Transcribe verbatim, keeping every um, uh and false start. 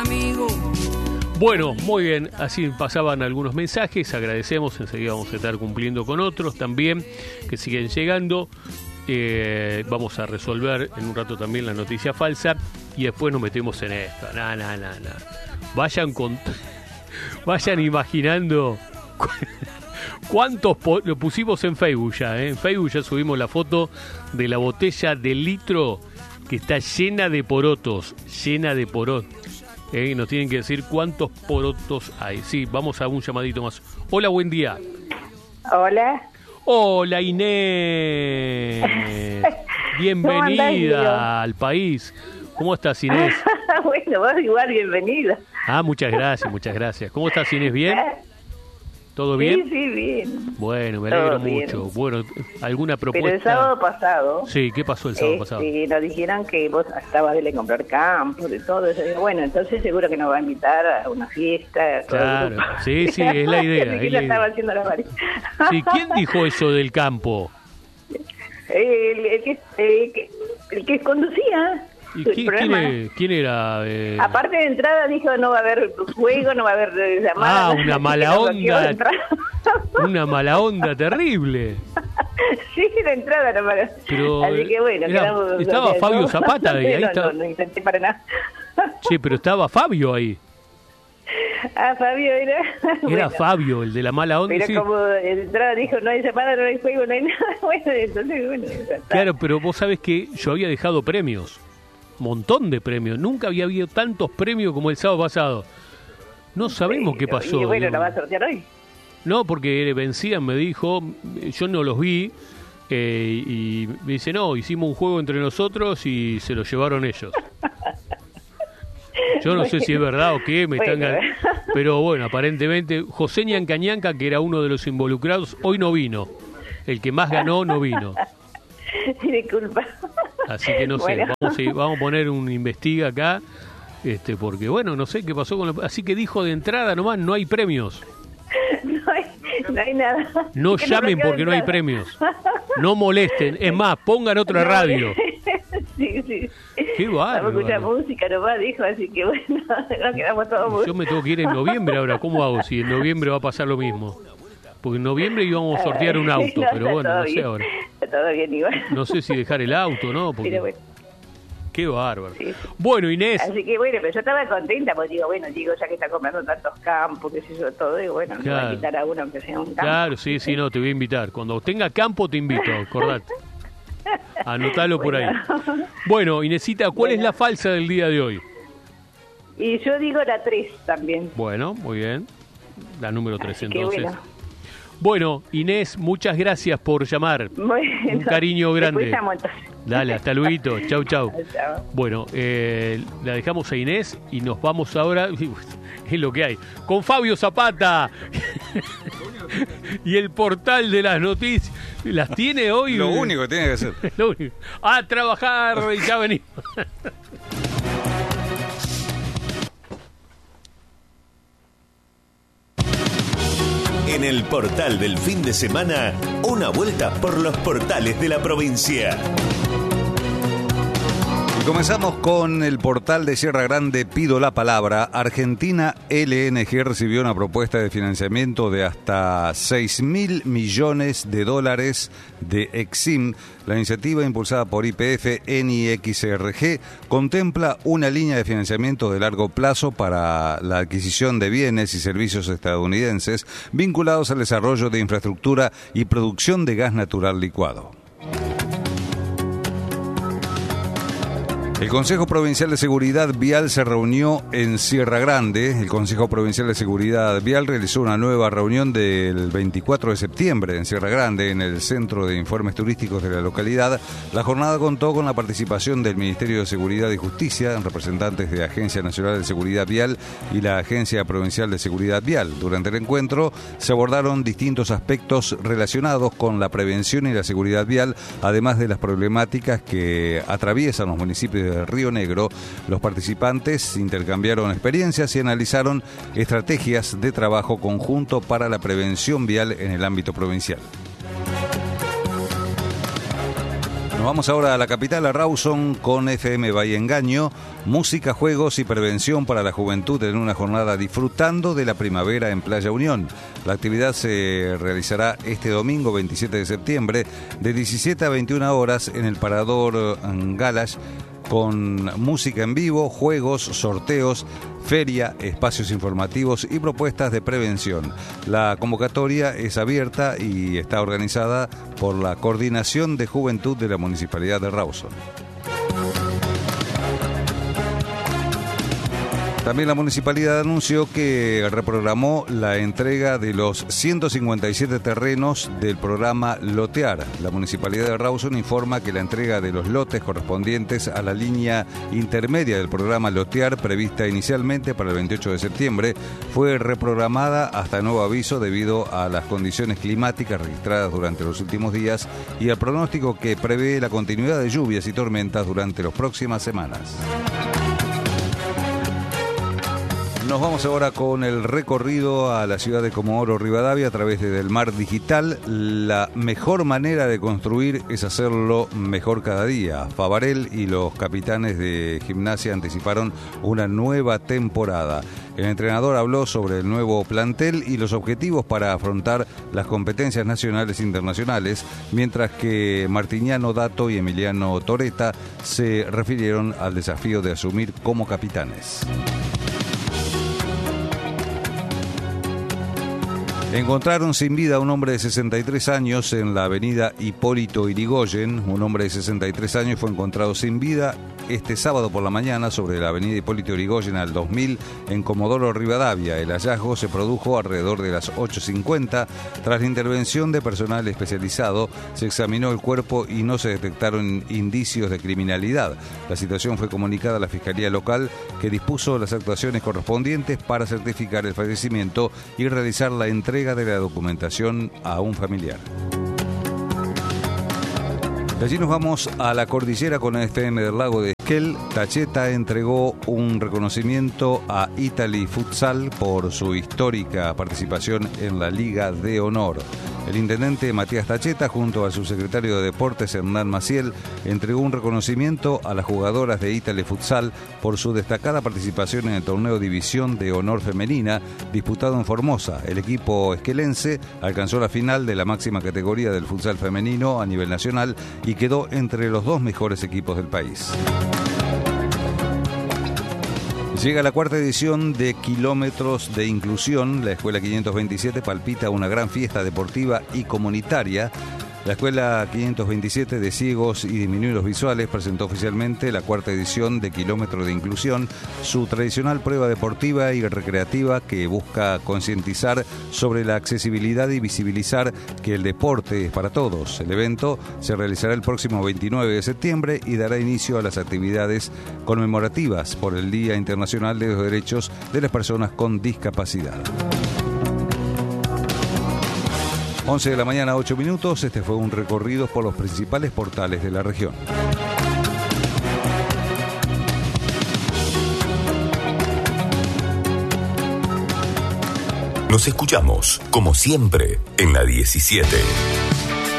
amigo. Bueno, muy bien, así pasaban algunos mensajes, agradecemos, enseguida vamos a estar cumpliendo con otros también, que siguen llegando. Eh, vamos a resolver en un rato también la noticia falsa y después nos metemos en esto. No, no, no, no. Vayan con, vayan imaginando cuántos po- lo pusimos en Facebook ya, ¿eh? En Facebook ya subimos la foto de la botella de litro que está llena de porotos, llena de porotos. Eh, nos tienen que decir cuántos porotos hay. Sí, vamos a un llamadito más. Hola, buen día. Hola. Hola, Inés. Bienvenida al país. ¿Cómo estás, Inés? Bueno, vos igual, bienvenida. Ah, muchas gracias, muchas gracias. ¿Cómo estás, Inés? ¿Bien? ¿Todo bien? Sí, sí, bien. Bueno, me alegro Todo mucho. bien. Bueno, ¿alguna propuesta? Pero el sábado pasado... Sí, ¿qué pasó el sábado eh, pasado? Sí, nos dijeron que vos estabas de comprar campo, de todo eso. Digo, bueno, entonces seguro que nos va a invitar a una fiesta. A todo el Claro, grupo. sí, sí, es la idea. Así es que la ya estaba idea. haciendo la varia. Sí, ¿quién dijo eso del campo? El, el que, el, que, el que conducía ¿Y el quién, programa. quién, es- quién era? eh? Aparte de entrada dijo no va a haber juego, no va a haber eh, llamada. Ah, una mala Nos bloqueó onda. de entrada. Una mala onda terrible. Sí, de entrada no me... Pero, Así que bueno, era- quedamos... estaba o sea, Fabio no, Zapata ahí, ahí no, está. no, no intenté para nada. Che, pero estaba Fabio ahí. Ah, Fabio era... Era bueno, Fabio, el de la mala onda. pero Sí. como de entrada dijo no hay llamada, no hay juego, no hay nada. Bueno, entonces, bueno... ya está. Claro, pero vos sabés que yo había dejado premios. Montón de premios. Nunca había habido tantos premios como el sábado pasado. No sabemos qué pasó. Y bueno, digo. ¿la va a sortear hoy? No, porque vencían, me dijo, yo no los vi, eh, y me dice, no, hicimos un juego entre nosotros y se lo llevaron ellos. Yo no sé si es verdad o qué, me están Bueno. gan- pero bueno, aparentemente, José Ñancañanca, que era uno de los involucrados, hoy no vino. El que más ganó no vino. Disculpa. Así que no sé, Bueno. vamos a, vamos a poner un investiga acá, este, porque bueno, no sé qué pasó con lo- así que dijo de entrada nomás, no hay premios. No hay, no hay nada. No Que nos llamen bloqueó de porque no hay entrada. premios. No molesten. Es más, pongan otra No, radio. Sí, sí. Qué bárbaro. Vamos a escuchar música nomás, dijo, así que bueno, nos quedamos todos muy... Yo me tengo que ir en noviembre ahora. ¿Cómo hago si en noviembre va a pasar lo mismo? Porque en noviembre íbamos a sortear un auto, No, pero está bueno, todo no sé bien. ahora. Está todo bien igual. No sé si dejar el auto, ¿no? Porque... Pero bueno, Qué bárbaro. sí. Bueno, Inés. Así que bueno, pero yo estaba contenta porque digo, bueno, digo, ya que está comprando tantos campos, qué sé yo, todo, y bueno, me va Claro. a invitar a uno que sea un campo. Claro, sí, sí, no, te voy a invitar. Cuando tenga campo te invito, acordate. Anotalo por ahí. Bueno. Bueno, Inesita, ¿cuál es Bueno. la falsa del día de hoy? Y yo digo la tres también. Bueno, muy bien. La número tres, Así que entonces. bueno. Bueno, Inés, muchas gracias por llamar. Bueno, Un cariño grande. después llamo, entonces. Dale, hasta luego. Chau, chau. Chao. Bueno, eh, la dejamos a Inés y nos vamos ahora, es lo que hay, con Fabio Zapata y el portal de las noticias. ¿Las tiene hoy? Lo único que tiene que hacer. Lo único. A trabajar y ya venimos. En el portal del fin de semana, una vuelta por los portales de la provincia. Y comenzamos con el portal de Sierra Grande, Pido la Palabra. Argentina L N G recibió una propuesta de financiamiento de hasta seis mil millones de dólares de Exim. La iniciativa impulsada por Y P F, N I X R G, contempla una línea de financiamiento de largo plazo para la adquisición de bienes y servicios estadounidenses vinculados al desarrollo de infraestructura y producción de gas natural licuado. El Consejo Provincial de Seguridad Vial se reunió en Sierra Grande. El Consejo Provincial de Seguridad Vial realizó una nueva reunión del veinticuatro de septiembre en Sierra Grande, en el Centro de Informes Turísticos de la localidad. La jornada contó con la participación del Ministerio de Seguridad y Justicia, representantes de Agencia Nacional de Seguridad Vial y la Agencia Provincial de Seguridad Vial. Durante el encuentro se abordaron distintos aspectos relacionados con la prevención y la seguridad vial, además de las problemáticas que atraviesan los municipios de Río Negro. Los participantes intercambiaron experiencias y analizaron estrategias de trabajo conjunto para la prevención vial en el ámbito provincial. Nos vamos ahora a la capital, a Rawson, con F M Bahía Engaño. Música, juegos y prevención para la juventud en una jornada disfrutando de la primavera en Playa Unión. La actividad se realizará este domingo veintisiete de septiembre de diecisiete a veintiuna horas en el Parador Galash, con música en vivo, juegos, sorteos, feria, espacios informativos y propuestas de prevención. La convocatoria es abierta y está organizada por la Coordinación de Juventud de la Municipalidad de Rawson. También la municipalidad anunció que reprogramó la entrega de los ciento cincuenta y siete terrenos del programa Lotear. La municipalidad de Rawson informa que la entrega de los lotes correspondientes a la línea intermedia del programa Lotear, prevista inicialmente para el veintiocho de septiembre, fue reprogramada hasta nuevo aviso debido a las condiciones climáticas registradas durante los últimos días y al pronóstico que prevé la continuidad de lluvias y tormentas durante las próximas semanas. Nos vamos ahora con el recorrido a la ciudad de Comodoro Rivadavia a través de Del Mar Digital. La mejor manera de construir es hacerlo mejor cada día. Favarel y los capitanes de Gimnasia anticiparon una nueva temporada. El entrenador habló sobre el nuevo plantel y los objetivos para afrontar las competencias nacionales e internacionales, mientras que Martiniano Dato y Emiliano Toreta se refirieron al desafío de asumir como capitanes. Encontraron sin vida a un hombre de sesenta y tres años en la avenida Hipólito Yrigoyen. Un hombre de sesenta y tres años fue encontrado sin vida este sábado por la mañana sobre la avenida Hipólito Yrigoyen al dos mil en Comodoro Rivadavia. El hallazgo se produjo alrededor de las ocho cincuenta. Tras la intervención de personal especializado, se examinó el cuerpo y no se detectaron indicios de criminalidad. La situación fue comunicada a la Fiscalía Local, que dispuso las actuaciones correspondientes para certificar el fallecimiento y realizar la entrega de la documentación a un familiar. De allí nos vamos a la cordillera con el F M del Lago de Esquel. Tacheta entregó un reconocimiento a Italy Futsal por su histórica participación en la Liga de Honor. El intendente Matías Tacheta, junto al subsecretario de Deportes Hernán Maciel, entregó un reconocimiento a las jugadoras de Italy Futsal por su destacada participación en el torneo División de Honor Femenina disputado en Formosa. El equipo esquelense alcanzó la final de la máxima categoría del futsal femenino a nivel nacional y quedó entre los dos mejores equipos del país. Llega la cuarta edición de Kilómetros de Inclusión. La Escuela quinientos veintisiete palpita una gran fiesta deportiva y comunitaria. La Escuela quinientos veintisiete de Ciegos y Disminuidos Visuales presentó oficialmente la cuarta edición de Kilómetro de Inclusión, su tradicional prueba deportiva y recreativa que busca concientizar sobre la accesibilidad y visibilizar que el deporte es para todos. El evento se realizará el próximo veintinueve de septiembre y dará inicio a las actividades conmemorativas por el Día Internacional de los Derechos de las Personas con Discapacidad. once de la mañana, ocho minutos. Este fue un recorrido por los principales portales de la región. Nos escuchamos, como siempre, en la diecisiete.